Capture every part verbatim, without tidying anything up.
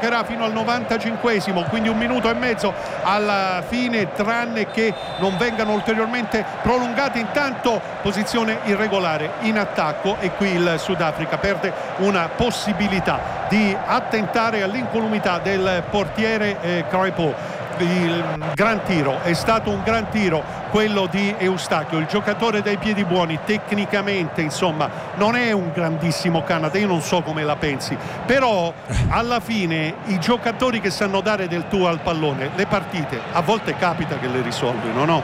giocherà fino al novantacinquesimo, quindi un minuto e mezzo alla fine, tranne che non vengano ulteriormente prolungati. Intanto posizione irregolare in attacco e qui il Sudafrica perde una possibilità di attentare all'incolumità del portiere eh, Crepeau. Il gran tiro è stato un gran tiro quello di Eustachio, il giocatore dai piedi buoni, tecnicamente insomma non è un grandissimo Canada, io non so come la pensi, però alla fine i giocatori che sanno dare del tuo al pallone, le partite a volte capita che le risolvono, no?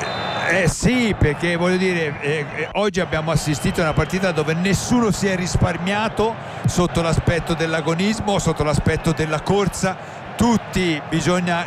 Eh sì, perché voglio dire, eh, eh, oggi abbiamo assistito a una partita dove nessuno si è risparmiato sotto l'aspetto dell'agonismo, sotto l'aspetto della corsa. Tutti bisogna,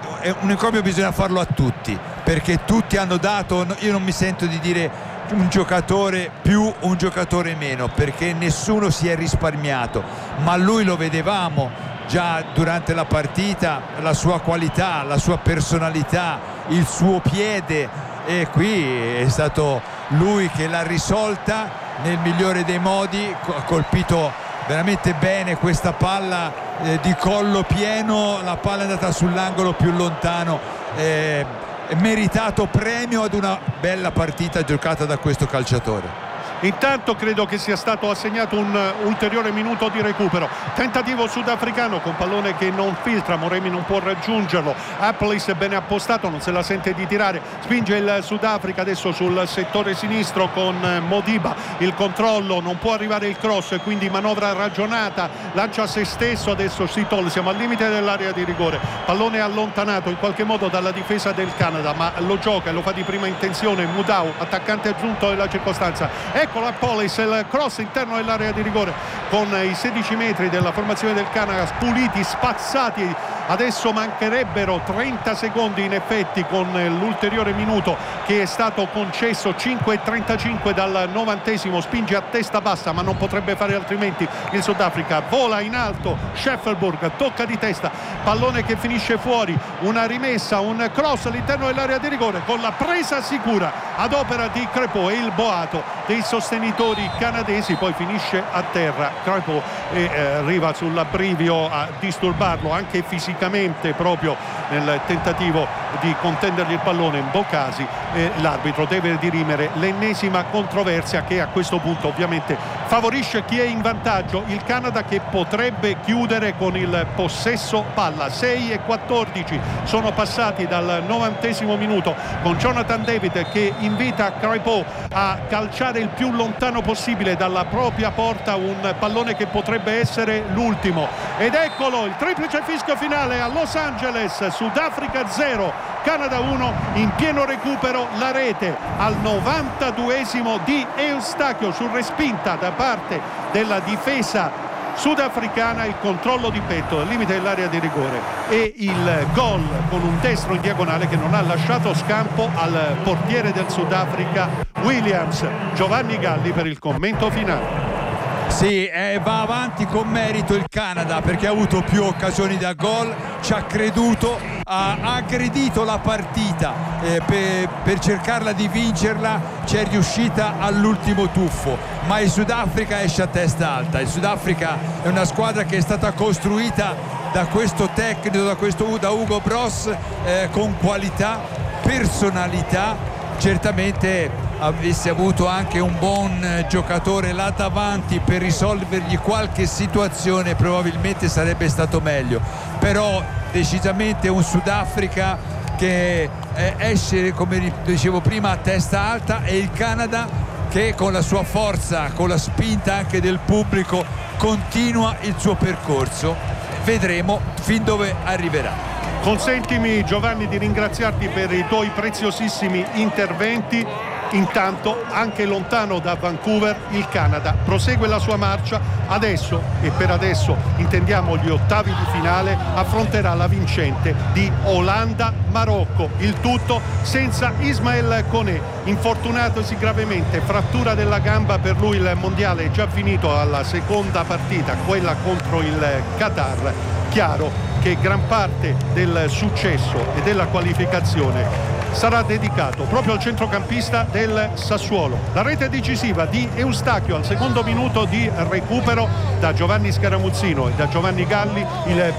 un encrombio bisogna farlo a tutti, perché tutti hanno dato. Io non mi sento di dire un giocatore più, un giocatore meno, perché nessuno si è risparmiato, ma lui lo vedevamo già durante la partita, la sua qualità, la sua personalità, il suo piede, e qui è stato lui che l'ha risolta nel migliore dei modi, ha colpito veramente bene questa palla eh, di collo pieno, la palla è andata sull'angolo più lontano, eh, meritato premio ad una bella partita giocata da questo calciatore. Intanto credo che sia stato assegnato un ulteriore minuto di recupero. Tentativo sudafricano con pallone che non filtra, Moremi non può raggiungerlo. Applis è bene appostato, non se la sente di tirare, spinge il Sudafrica adesso sul settore sinistro con Modiba, il controllo, non può arrivare il cross e quindi manovra ragionata, lancia a se stesso, adesso si toglie, siamo al limite dell'area di rigore, pallone allontanato in qualche modo dalla difesa del Canada, ma lo gioca e lo fa di prima intenzione Mudau, attaccante aggiunto della circostanza. Eccolo a Polis, il cross interno dell'area di rigore con i sedici metri della formazione del Canada puliti, spazzati. Adesso mancherebbero trenta secondi in effetti con l'ulteriore minuto che è stato concesso, cinque e trentacinque dal novantesimo, spinge a testa bassa ma non potrebbe fare altrimenti il Sudafrica, vola in alto Scheffelburg, tocca di testa, pallone che finisce fuori, una rimessa, un cross all'interno dell'area di rigore con la presa sicura ad opera di Crepeau e il boato dei sostenitori canadesi, poi finisce a terra Crepeau e eh, arriva sull'abbrivio a disturbarlo anche fisicamente proprio nel tentativo di contendergli il pallone in Bocasi, e l'arbitro deve dirimere l'ennesima controversia che a questo punto ovviamente favorisce chi è in vantaggio, il Canada, che potrebbe chiudere con il possesso palla. Sei e quattordici sono passati dal novantesimo minuto con Jonathan David che invita Crepeau a calciare il più lontano possibile dalla propria porta un pallone che potrebbe essere l'ultimo, ed eccolo il triplice fischio finale a Los Angeles. Sudafrica zero, Canada uno, in pieno recupero la rete al novantaduesimo di Eustachio su respinta da parte della difesa sudafricana, il controllo di petto al limite dell'area di rigore e il gol con un destro in diagonale che non ha lasciato scampo al portiere del Sudafrica Williams. Giovanni Galli per il commento finale. Sì, eh, va avanti con merito il Canada perché ha avuto più occasioni da gol, ci ha creduto, ha aggredito la partita eh, per, per cercarla di vincerla, ci è riuscita all'ultimo tuffo, ma il Sudafrica esce a testa alta. Il Sudafrica è una squadra che è stata costruita da questo tecnico, da, questo, da Hugo Bross, eh, con qualità, personalità. Certamente avesse avuto anche un buon giocatore là davanti per risolvergli qualche situazione probabilmente sarebbe stato meglio, però decisamente un Sudafrica che esce, come dicevo prima, a testa alta, e il Canada che con la sua forza, con la spinta anche del pubblico, continua il suo percorso. Vedremo fin dove arriverà. Consentimi, Giovanni, di ringraziarti per i tuoi preziosissimi interventi. Intanto, anche lontano da Vancouver, il Canada prosegue la sua marcia. Adesso, e per adesso intendiamo gli ottavi di finale, affronterà la vincente di Olanda-Marocco. Il tutto senza Ismael Koné, infortunatosi gravemente, frattura della gamba per lui. Il mondiale è già finito alla seconda partita, quella contro il Qatar. Chiaro che gran parte del successo e della qualificazione sarà dedicato proprio al centrocampista del Sassuolo. La rete decisiva di Eustachio al secondo minuto di recupero da Giovanni Scaramuzzino e da Giovanni Galli. Il